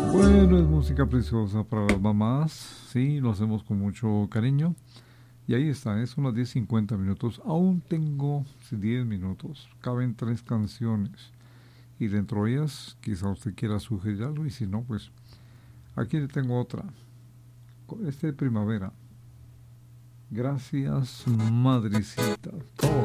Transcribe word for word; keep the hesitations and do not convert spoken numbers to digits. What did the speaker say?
Bueno, es música preciosa para las mamás, sí, lo hacemos con mucho cariño. Y ahí está, es unas diez cincuenta minutos. Aún tengo sí, diez minutos, caben tres canciones. Y dentro de ellas, quizá usted quiera sugerir algo, y si no, pues aquí le tengo otra. Este de primavera. Gracias, madrecita. Todos